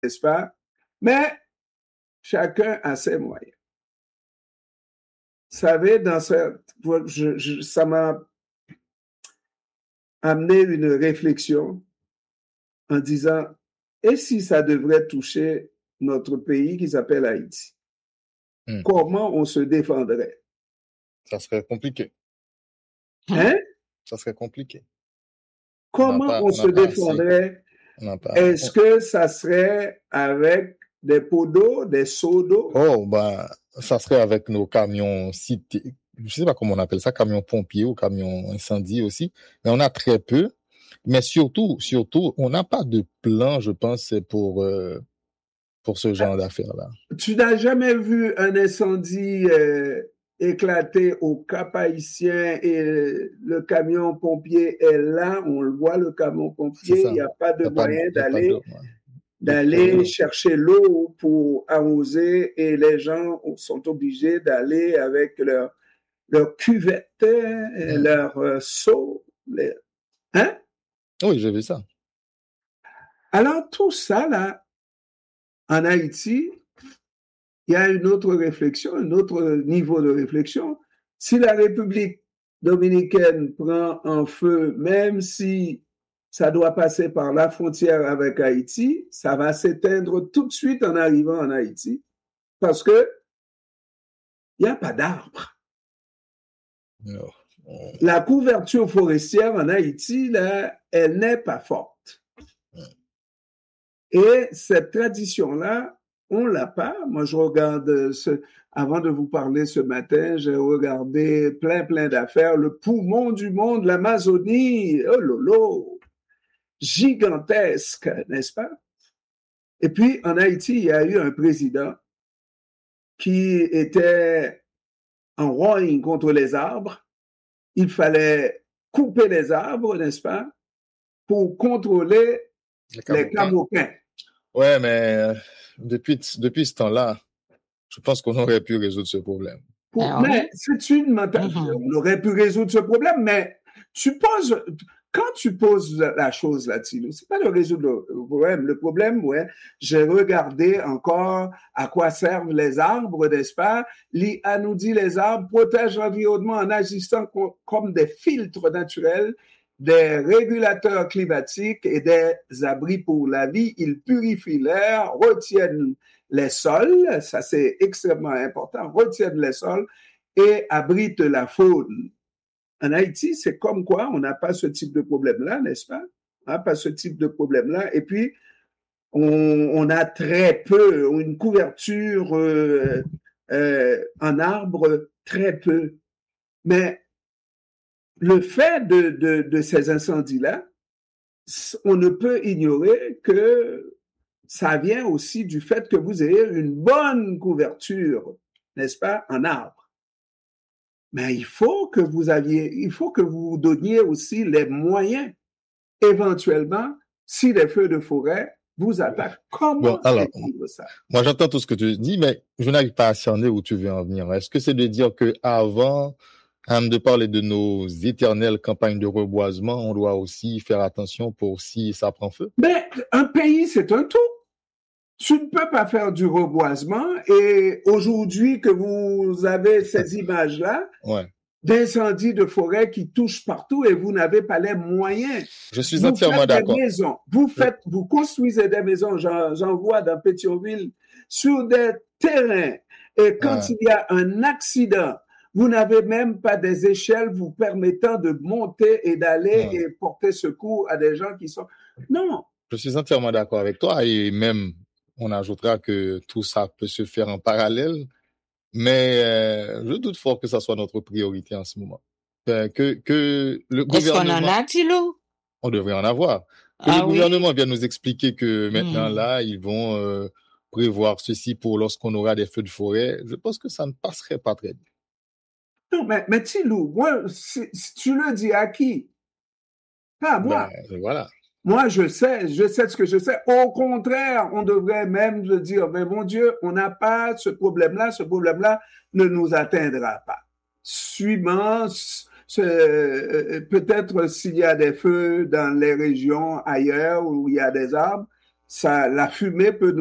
n'est-ce pas? Mais chacun a ses moyens. Vous savez, ça m'a amené une réflexion en disant, et si ça devrait toucher notre pays qui s'appelle Haïti? Comment on se défendrait? Ça serait compliqué. Hein? Ça serait compliqué. Comment on se défendrait? Est-ce que ça serait avec des pots d'eau, des seaux d'eau? Oh, ça serait avec nos camions cités. Je sais pas comment on appelle ça, camions pompiers ou camions incendie aussi. Mais on a très peu. Mais surtout, on n'a pas de plan, je pense, pour ce genre d'affaires-là. Tu n'as jamais vu un incendie éclater au Cap-Haïtien et le camion pompier est là, on le voit, le camion pompier, il n'y a pas de moyen d'aller chercher l'eau pour arroser et les gens sont obligés d'aller avec leur cuvette, leur seau. Hein? Oui, j'ai vu ça. Alors, tout ça, là, en Haïti, il y a une autre réflexion, un autre niveau de réflexion. Si la République dominicaine prend en feu, même si ça doit passer par la frontière avec Haïti, ça va s'éteindre tout de suite en arrivant en Haïti parce que il n'y a pas d'arbres. Non. La couverture forestière en Haïti, là, elle n'est pas forte. Et cette tradition-là, on l'a pas. Moi, je regarde avant de vous parler ce matin, j'ai regardé plein d'affaires. Le poumon du monde, l'Amazonie, oh lolo, gigantesque, n'est-ce pas? Et puis, en Haïti, il y a eu un président qui était en rogne contre les arbres. Il fallait couper les arbres, n'est-ce pas, pour contrôler les camoquins. Ouais, mais depuis ce temps-là, je pense qu'on aurait pu résoudre ce problème. Mais c'est une mentalité. On aurait pu résoudre ce problème, mais quand tu poses la chose là-dessus, c'est pas de résoudre le problème. Le problème, ouais, j'ai regardé encore à quoi servent les arbres, n'est-ce pas? L'IA nous dit les arbres protègent l'environnement en agissant comme des filtres naturels, des régulateurs climatiques et des abris pour la vie. Ils purifient l'air, retiennent les sols, ça c'est extrêmement important, retiennent les sols et abritent la faune. En Haïti, c'est comme quoi on n'a pas ce type de problème-là, n'est-ce pas? On n'a pas ce type de problème-là. Et puis, on a très peu, une couverture en arbre, très peu. Mais le fait de ces incendies-là, on ne peut ignorer que ça vient aussi du fait que vous ayez une bonne couverture, n'est-ce pas, en arbre. Mais il faut que vous donniez aussi les moyens, éventuellement, si les feux de forêt vous attaquent. Comment vivre ça? Moi, j'entends tout ce que tu dis, mais je n'arrive pas à cerner où tu veux en venir. Est-ce que c'est de dire que avant de parler de nos éternelles campagnes de reboisement, on doit aussi faire attention pour si ça prend feu? Mais un pays, c'est un tout. Tu ne peux pas faire du reboisement et aujourd'hui que vous avez ces images-là, d'incendies de forêt qui touchent partout et vous n'avez pas les moyens. Je suis entièrement d'accord. Vous construisez des maisons, j'en vois dans Pétionville, sur des terrains et quand il y a un accident, vous n'avez même pas des échelles vous permettant de monter et d'aller et porter secours à des gens qui sont... Non. Je suis entièrement d'accord avec toi et même on ajoutera que tout ça peut se faire en parallèle, mais je doute fort que ça soit notre priorité en ce moment. Que le gouvernement... Est-ce qu'on en a, Thilo? On devrait en avoir. Que le gouvernement vient nous expliquer que maintenant, là, ils vont prévoir ceci pour lorsqu'on aura des feux de forêt. Je pense que ça ne passerait pas très bien. Non, mais Thilo, moi, si tu le dis à qui? Pas à moi. Voilà. Moi, je sais ce que je sais. Au contraire, on devrait même se dire, mais mon Dieu, on n'a pas ce problème-là ne nous atteindra pas. Suivant, peut-être s'il y a des feux dans les régions ailleurs où il y a des arbres, la fumée peut